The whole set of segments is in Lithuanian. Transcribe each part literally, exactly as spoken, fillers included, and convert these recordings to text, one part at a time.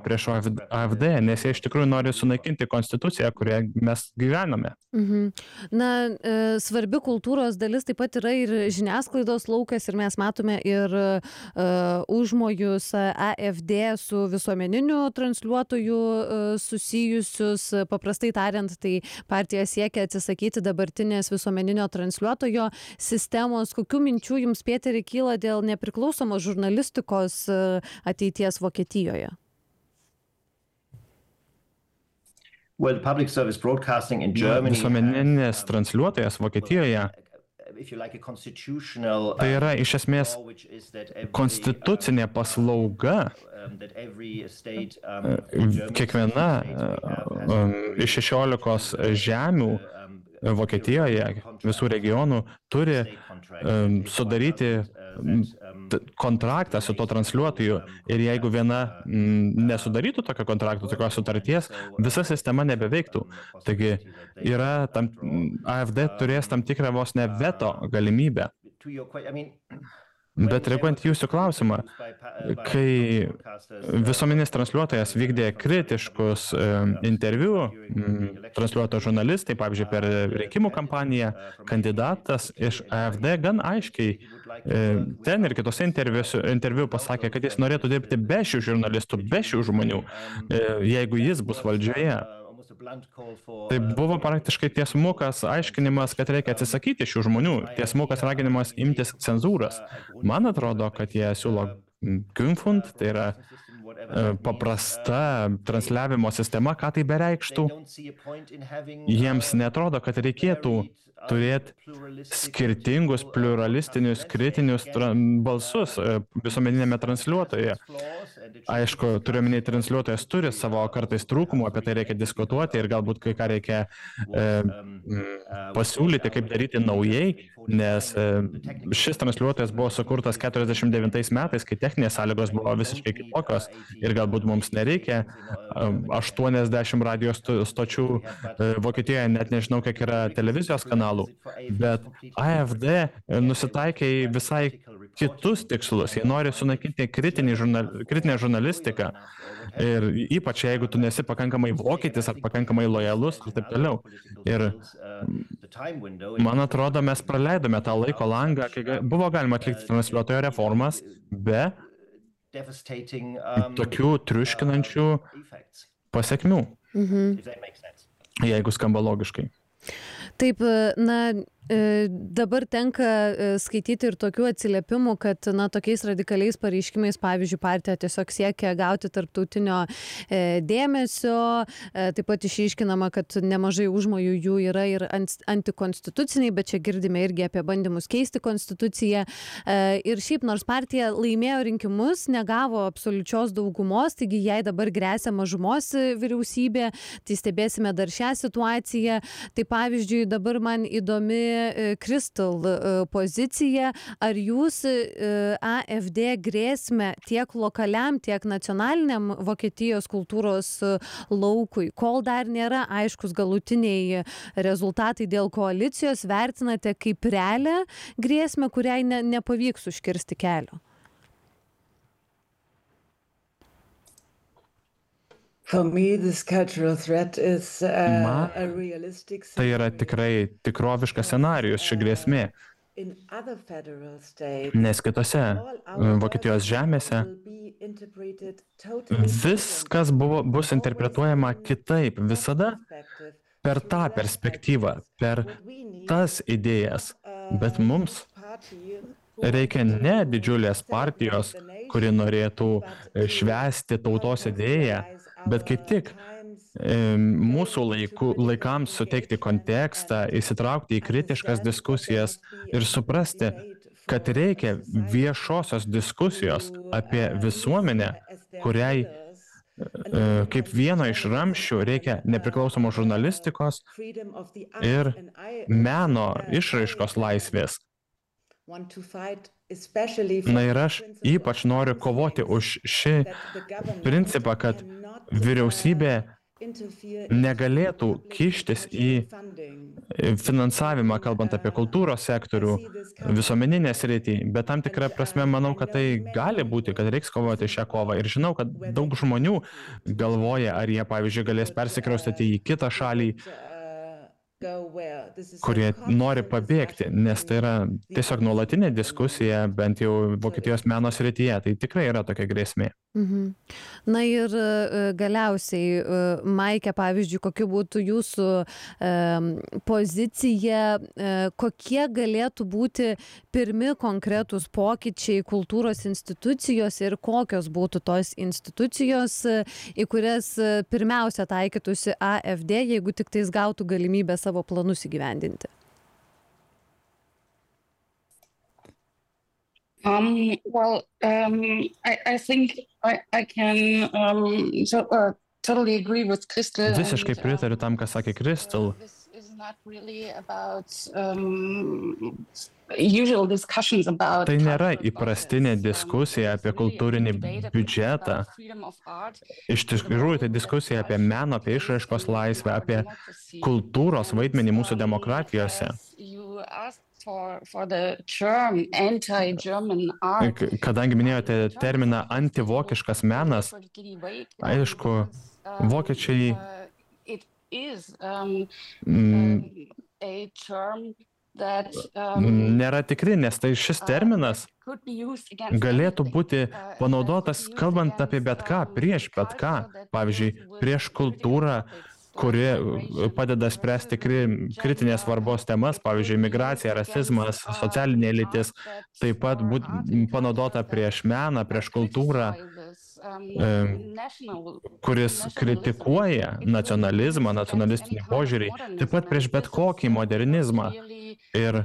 prieš A F D, nes jie iš tikrųjų nori sunaikinti konstituciją, kurioje mes gyvename. Mhm. Na, e, svarbi kultūros dalis taip pat yra ir žiniasklaidos laukas ir mes matome ir e, užmojus A F D su visuomeniniu transliuotoju e, susijusius. Paprastai tariant, tai partija siekia atsisakyti dabartinės visuomeninio transliuotojo sistemos. Kokių minčių jums, Pieteri, kyla dėl nepriklausomos žurnalistikos e, ateities Vokietijoje? Well, public service broadcasting in Germany Visuomeninis transliuotojas Vokietijoje tai yra iš esmės konstitucinė paslauga. Kiekviena iš šešiolikos žemių Vokietijoje, visų regionų, turi sudaryti kontraktą su to transliuotoju ir jeigu viena nesudarytų tokio kontrakto, tokios sutarties, visa sistema nebeveiktų. Taigi yra tam, A F D turės tam tikrą vos ne veto galimybę. Bet reaguojant jūsų klausimą, kai visuomeninis transliuotojas vykdė kritiškus e, interviu, m, transliuoto žurnalistai, pavyzdžiui, per rinkimų kampaniją, kandidatas iš A F D gan aiškiai e, ten ir kitose interviu, interviu pasakė, kad jis norėtų dirbti be šių žurnalistų, be šių žmonių, e, jeigu jis bus valdžioje. Tai buvo praktiškai tiesmukas aiškinimas, kad reikia atsisakyti šių žmonių, tiesmukas raginimas imtis cenzūros. Man atrodo, kad jie siūlo Künfund, tai yra paprasta transliavimo sistema, ką tai bereikštų. Jiems netrodo, kad reikėtų turėti skirtingus pluralistinius, kritinius balsus visuomeninėme transliuotoje. Aišku, turiuomenį transliuotojas turi savo kartais trūkumų, apie tai reikia diskutuoti ir galbūt kai ką reikia e, pasiūlyti, kaip daryti naujai, nes e, šis transliuotojas buvo sukurtas keturiasdešimt devintais metais, kai techninės sąlygos buvo visiškai kitokios ir galbūt mums nereikia aštuoniasdešimt radio stočių e, Vokietijoje, net nežinau, kiek yra televizijos kanalų, bet A F D nusitaikė į visai kitus tikslus. Jie nori sunaikinti kritinį žurnal, kritinę žurnalistiką ir ypač jeigu tu nesi pakankamai vokietis ar pakankamai lojalus ir taip toliau. Ir man atrodo, mes praleidome tą laiko langą, kai buvo galima atlikti transliuotojo reformas be tokių triuškinančių pasekmių, mhm. jeigu skamba logiškai. Taip, na, dabar tenka skaityti ir tokių atsiliepimų, kad na, tokiais radikaliais pareiškimais, pavyzdžiui, partija tiesiog siekia gauti tarptautinio dėmesio, taip pat išryškinama, kad nemažai užmojų jų yra ir antikonstituciniai, bet čia girdime irgi apie bandymus keisti konstituciją. Ir šiaip, nors partija laimėjo rinkimus, negavo absoliučios daugumos, taigi jai dabar gresia mažumos vyriausybė, tai stebėsime dar šią situaciją. Tai pavyzdžiui, dabar man įdomi Crystal pozicija. Ar jūs A F D grėsmę tiek lokaliam, tiek nacionaliniam Vokietijos kultūros laukui, kol dar nėra aiškus galutiniai rezultatai dėl koalicijos, vertinate kaip realią grėsmę, kuriai ne, nepavyks užkirsti kelio? Man tai yra tikrai tikroviškas scenarijus, ši grėsmė, nes kitose Vokietijos žemėse viskas buvo, bus interpretuojama kitaip, visada per tą perspektyvą, per tas idėjas, bet mums reikia ne didžiulės partijos, kuri norėtų švęsti tautos idėją, bet kaip tik mūsų laikų, laikams suteikti kontekstą, įsitraukti į kritiškas diskusijas ir suprasti, kad reikia viešosios diskusijos apie visuomenę, kuriai kaip vieno iš ramsčių reikia nepriklausomos žurnalistikos ir meno išraiškos laisvės. Na ir aš ypač noriu kovoti už šį principą, kad vyriausybė negalėtų kištis į finansavimą, kalbant apie kultūros sektorių, visuomeninę sritį, bet tam tikrą prasme manau, kad tai gali būti, kad reiks kovoti šią kovą. Ir žinau, kad daug žmonių galvoja, ar jie, pavyzdžiui, galės persikraustyti į kitą šalį, kurie nori pabėgti, nes tai yra tiesiog nuolatinė diskusija, bent jau Vokietijos meno srityje, tai tikrai yra tokia grėsmė. Mhm. Na ir galiausiai, Maike, pavyzdžiui, kokia būtų jūsų e, pozicija, e, kokie galėtų būti pirmi konkretūs pokyčiai kultūros institucijos ir kokios būtų tos institucijos, į kurias pirmiausia taikytųsi A F D, jeigu tik tais gautų galimybę savo planus įgyvendinti? Um, well, um, I, I think I, I can um, so, uh, totally agree with Crystal. Visiškai pritariu tam, ką sakė Crystal. Really about, um, about tai nėra įprastinė diskusija apie kultūrinį biudžetą. Iš tikrųjų, tai diskusija apie meno, apie išraiškos laisvę, apie kultūros vaidmenį mūsų demokratijose. For, for the term anti-German art. Kadangi minėjote terminą antivokiškas menas, aišku, vokiečiai nėra tikri, nes tai šis terminas galėtų būti panaudotas kalbant apie bet ką, prieš bet ką, pavyzdžiui, prieš kultūrą, kuri padeda spręsti kritinės svarbos temas, pavyzdžiui, migracija, rasizmas, socialinė lytis, taip pat būt panaudota prieš meną, prieš kultūrą, kuris kritikuoja nacionalizmą, nacionalistinį požiūrį, taip pat prieš bet kokį modernizmą. Ir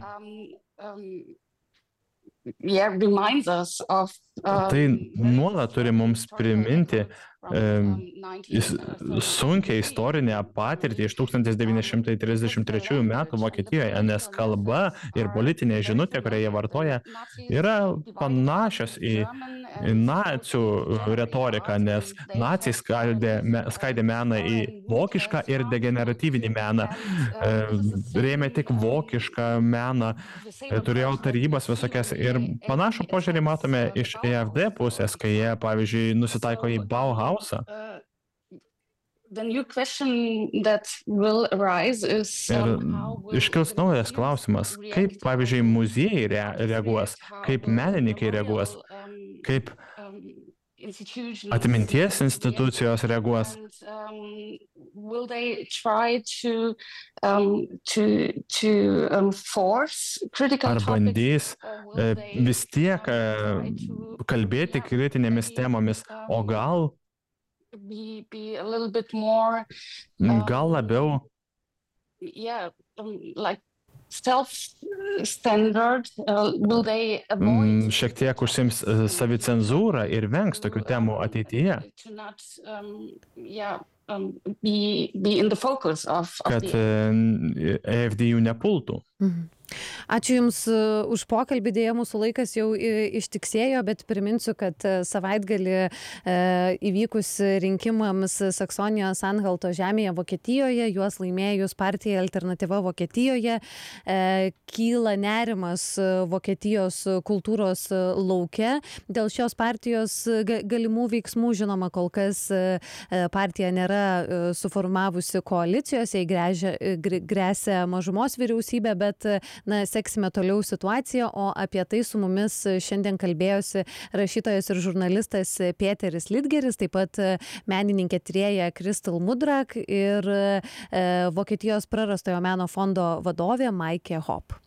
tai nuolat turi mums priminti sunkią istorinę patirtį iš tūkstantis devyni šimtai trisdešimt trečiųjų metų Vokietijoje, nes kalba ir politinė žinutė, kurią jie vartoja, yra panašios į nacių retoriką, nes naciai skaidė, skaidė meną į vokišką ir degeneratyvinį meną, rėmė tik vokišką meną, turėjo tarybas visokias ir panašų požiūrį matome iš A F D pusės, kai jie, pavyzdžiui, nusitaiko į Bauhaus. Uh, the new question that will arise is um, ir iškils naujas klausimas, kaip, pavyzdžiui, muziejai re reaguos, kaip menininkai reaguos, kaip atminties institucijos reaguos. Will they try to, um, to, to, um, force critical Ar bandys vis tiek kalbėti kritinėmis temomis, o gal Be, be a little bit more, gal labiau um, yeah, um, like self-standard, uh, will they avoid, šiek tiek užsiims savicenzūrą ir vengs tokių temų ateityje, to not, um, yeah, um, be, be in the focus of, of kad the... A F D jų nepultų. Mhm. Ačiū Jums už pokalbį, dėja mūsų laikas jau ištiksėjo, bet priminsiu, kad savaitgalį įvykus rinkimams Saksonijos Anhalto žemėje Vokietijoje, juos laimėjus partija Alternatyva Vokietijoje, kyla nerimas Vokietijos kultūros lauke. Dėl šios partijos galimų veiksmų, žinoma, kol kas partija nėra suformavusi koalicijos, jai gresia mažumos vyriausybė, bet na, seksime toliau situaciją, o apie tai su mumis šiandien kalbėjosi rašytojas ir žurnalistas Peteris Lidgeris, taip pat menininkė tyrėja Crystal Mudrak ir e, Vokietijos prarastojo meno fondo vadovė Maike Hop.